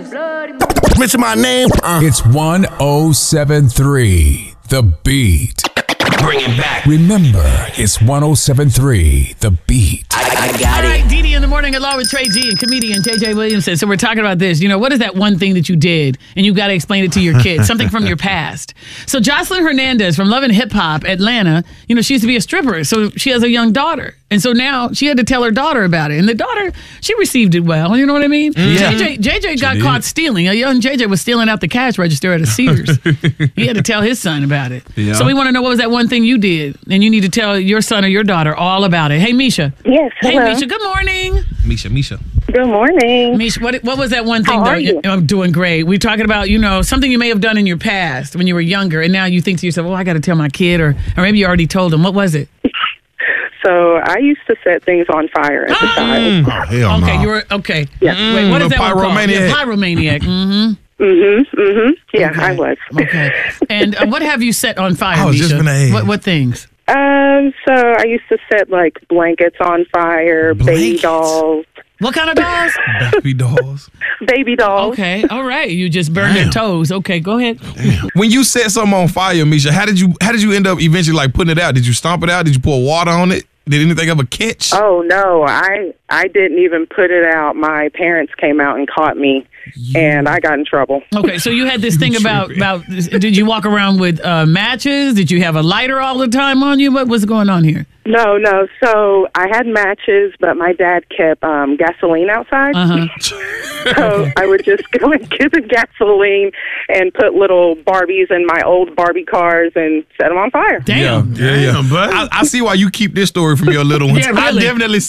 Mention my name. It's 1073 The Beat. Bring it back. Remember, it's 1073 The Beat. I got All it. right, Dee Dee in the morning along with Trey G and comedian JJ Williamson. So we're talking about this. You know, what is that one thing that you did and you've got to explain it to your kids, something from your past. So Jocelyn Hernandez from Love and Hip Hop, Atlanta, you know, she used to be a stripper. So she has a young daughter. And so now she had to tell her daughter about it. And the daughter, she received it well. You know what I mean? Yeah. JJ got caught stealing. A young JJ was stealing out the cash register at a Sears. He had to tell his son about it. Yeah. So we want to know, what was that one thing you did? And you need to tell your son or your daughter all about it. Hey, Misha. Yes, Hey, hello. Misha. Good morning. Misha. Good morning. Misha, what was that one thing? How are you? I'm doing great. We're talking about, you know, something you may have done in your past when you were younger, and now you think to yourself, oh, I got to tell my kid, or maybe you already told him. What was it? So I used to set things on fire as a child. Oh, hell Okay, no. you were, okay. Yeah. Wait, what is a that one called? pyromaniac. Yeah, pyromaniac. Mm-hmm. Yeah, Okay. I was. Okay. And what have you set on fire, I was Misha? just gonna ask. What things? So I used to set like blankets on fire, baby Blankets? dolls. What kind of dolls? Baby dolls. Baby dolls. Okay, all right. You just burned their toes. Okay, go ahead. When you set something on fire, Misha, how did you end up eventually like putting it out? Did you stomp it out? Did you pour water on it? Did anything ever catch? Oh no, I didn't even put it out. My parents came out and caught me, and I got in trouble. Okay, so you had this thing about did you walk around with matches? Did you have a lighter all the time on you? What was going on here? No. So I had matches, but my dad kept gasoline outside. So I would just go and get the gasoline and put little Barbies in my old Barbie cars and set them on fire. Damn. Yeah. Damn, buddy. I see why you keep this story from your little ones. Yeah, really. I definitely